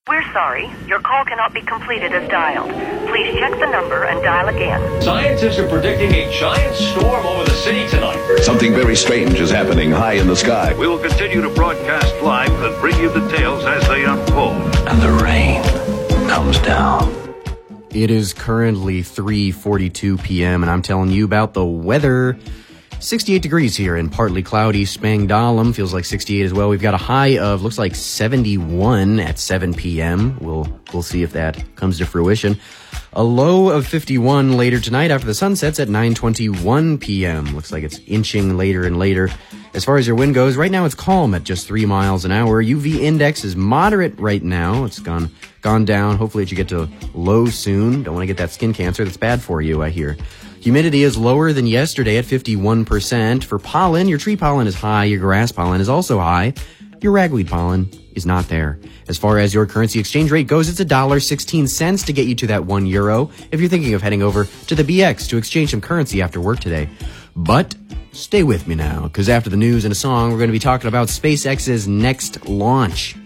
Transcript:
We're sorry. Your call cannot be completed as dialed. Please check the number and dial again. Scientists are predicting a giant storm over the city tonight. Something very strange is happening high in the sky. We will continue to broadcast live and bring you the tales as they unfold. And the rain comes down. It is currently 3:42 p.m. and I'm telling you about the weather. 68 degrees here in partly cloudy Spangdahlem. Feels like 68 as well. We've got a high of, looks like 71 at 7 p.m. We'll see if that comes to fruition. A low of 51 later tonight after the sun sets at 9:21 p.m. Looks like it's inching later and later. As far as your wind goes, right now it's calm at just 3 miles an hour. UV index is moderate right now. It's gone down. Hopefully it should get to low soon. Don't want to get that skin cancer. That's bad for you, I hear. Humidity is lower than yesterday at 51%. For pollen, your tree pollen is high. Your grass pollen is also high. Your ragweed pollen is not there. As far as your currency exchange rate goes, it's $1.16 to get you to that €1 if you're thinking of heading over to the BX to exchange some currency after work today. But stay with me now, because after the news and a song, we're going to be talking about SpaceX's next launch.